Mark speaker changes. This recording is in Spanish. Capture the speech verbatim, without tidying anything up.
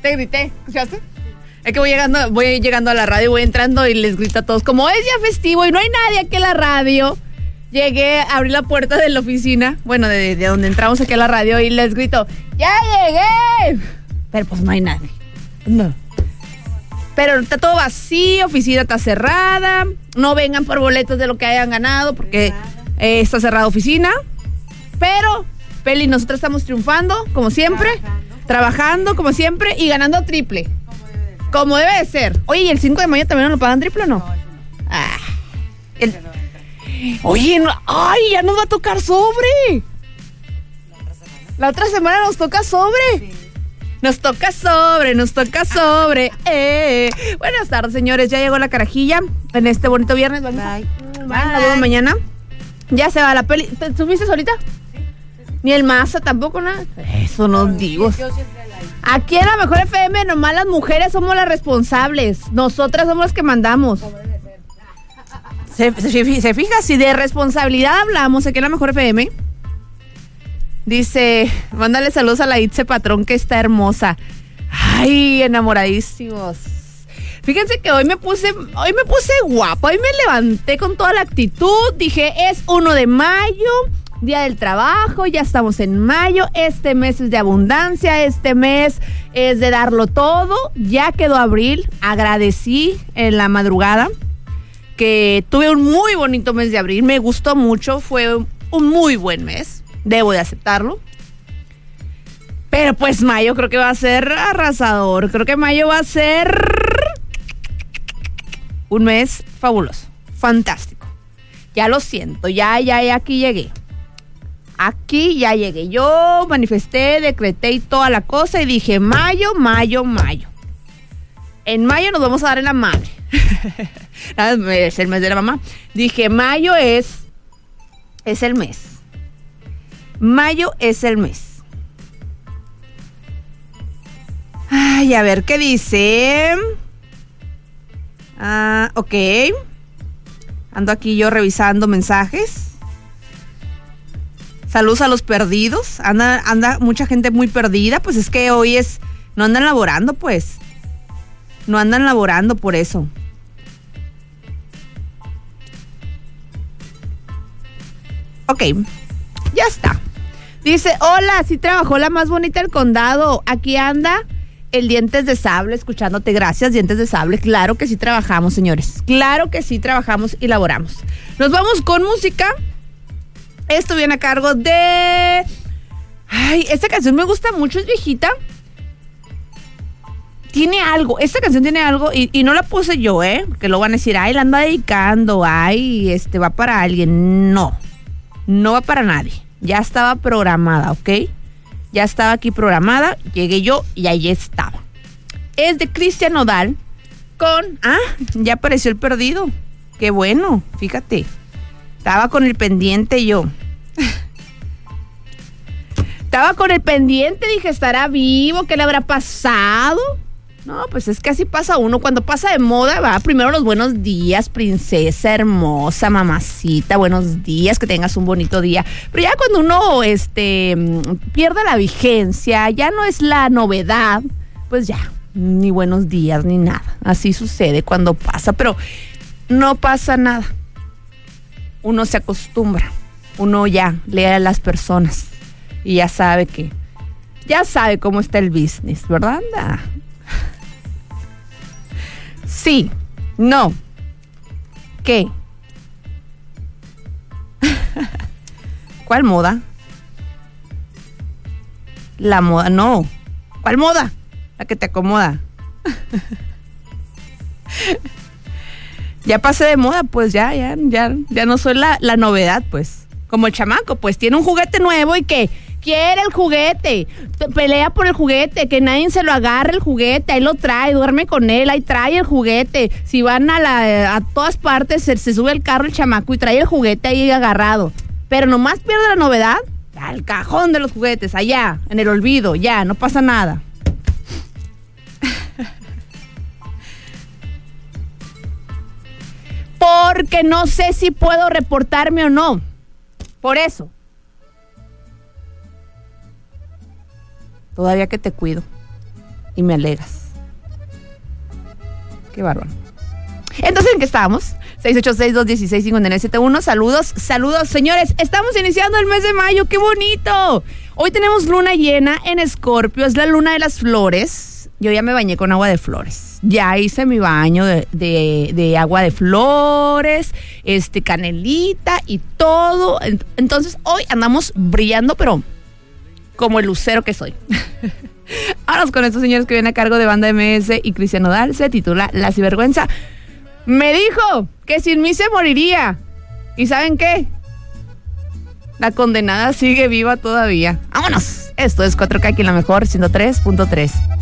Speaker 1: Te grité, ¿escuchaste? Es que voy llegando, voy llegando a la radio, voy entrando y les grito a todos, como es día festivo y no hay nadie aquí en la radio. Llegué, abrí la puerta de la oficina, bueno, de, de donde entramos aquí a la radio y les grito, ¡ya llegué! Pero pues no hay nadie. No. Pero está todo vacío, oficina está cerrada, no vengan por boletos de lo que hayan ganado porque eh, está cerrada oficina. Pero, Peli, nosotros estamos triunfando, como siempre, trabajando, trabajando como siempre y ganando triple. Como debe de ser. Oye, ¿y el cinco de mayo también nos lo pagan triple o no? No, no. Ah, el... Oye, no... ¡ay! Ya nos va a tocar sobre. La otra semana nos toca sobre. Sí. Nos toca sobre, nos toca sobre. Eh. Buenas tardes, señores. Ya llegó la carajilla en este bonito viernes. Bye. Bye. Bye. Nos vemos mañana. Ya se va la peli. ¿Te subiste solita? Sí. sí, sí. Ni el Maza tampoco, nada. Eso no digo. Yo siempre aquí en la Mejor F M, nomás las mujeres somos las responsables. Nosotras somos las que mandamos. Se, se, se fija, si de responsabilidad hablamos aquí en la Mejor F M. Dice, mándale saludos a la Itze Patrón, que está hermosa. Ay, enamoradísimos. Fíjense que hoy me puse, hoy me puse guapa. Hoy me levanté con toda la actitud. Dije, es uno de mayo. Día del trabajo, ya estamos en mayo, este mes es de abundancia, este mes es de darlo todo, ya quedó abril, agradecí en la madrugada que tuve un muy bonito mes de abril, me gustó mucho, fue un muy buen mes, debo de aceptarlo, pero pues mayo creo que va a ser arrasador, creo que mayo va a ser un mes fabuloso, fantástico, ya lo siento, ya, ya, ya aquí llegué. Aquí ya llegué, yo manifesté, decreté y toda la cosa y dije mayo, mayo, mayo. En mayo nos vamos a dar en la madre. Es el mes de la mamá. Dije mayo es, es el mes. Mayo es el mes. Ay, a ver, ¿qué dice? Ah, ok. Ando aquí yo revisando mensajes. Saludos a los perdidos. Anda, anda mucha gente muy perdida. Pues es que hoy es... No andan laborando, pues. No andan laborando por eso. Ok. Ya está. Dice, hola, sí trabajó la más bonita del condado. Aquí anda el Dientes de Sable escuchándote. Gracias, Dientes de Sable. Claro que sí trabajamos, señores. Claro que sí trabajamos y laboramos. Nos vamos con música. Esto viene a cargo de... Ay, esta canción me gusta mucho, es viejita. Tiene algo, esta canción tiene algo y, y no la puse yo, ¿eh? Que lo van a decir, ay, la anda dedicando, ay, este, va para alguien. No, no va para nadie. Ya estaba programada, ¿ok? Ya estaba aquí programada, llegué yo y ahí estaba. Es de Cristian Nodal con... Ah, ya apareció el perdido. Qué bueno, fíjate. Estaba con el pendiente yo. Estaba con el pendiente, dije, ¿estará vivo? ¿Qué le habrá pasado? No, pues es que así pasa uno. Cuando pasa de moda, va primero los buenos días, princesa hermosa, mamacita, buenos días, que tengas un bonito día. Pero ya cuando uno este, pierde la vigencia, ya no es la novedad, pues ya, ni buenos días, ni nada. Así sucede cuando pasa, pero no pasa nada. Uno se acostumbra, uno ya lee a las personas y ya sabe que, ya sabe cómo está el business, ¿verdad? Anda. Sí, no, ¿qué? ¿Cuál moda? La moda, no. ¿Cuál moda? La que te acomoda. Ya pasé de moda, pues ya, ya, ya, ya no soy la, la novedad, pues. Como el chamaco, pues tiene un juguete nuevo y que quiere el juguete, pelea por el juguete, que nadie se lo agarre el juguete, ahí lo trae, duerme con él, ahí trae el juguete. Si van a la a todas partes, se, se sube el carro el chamaco y trae el juguete ahí agarrado. Pero nomás pierde la novedad, al cajón de los juguetes, allá, en el olvido, ya, no pasa nada. Porque no sé si puedo reportarme o no. Por eso. Todavía que te cuido. y me alegas. Qué bárbaro. Entonces, ¿en qué estábamos? seis ocho seis, dos uno seis, cinco nueve siete uno. Saludos, saludos, señores. Estamos iniciando el mes de mayo. ¡Qué bonito! Hoy tenemos luna llena en Escorpio. Es la luna de las flores. Yo ya me bañé con agua de flores. Ya hice mi baño de, de, de agua de flores, este, canelita y todo. Entonces, hoy andamos brillando, pero como el lucero que soy. Vámonos con estos señores que vienen a cargo de Banda M S y Cristian Nodal. Se titula La Sinvergüenza. Me dijo que sin mí se moriría. ¿Y saben qué? La condenada sigue viva todavía. ¡Vámonos! Esto es cuatro K aquí en la mejor ciento tres punto tres.